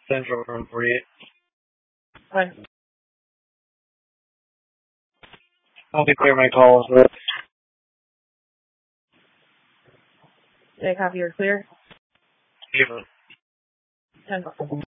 Central from 48. Hi. I'll be clear my calls. Did I copy or clear? Even. 10.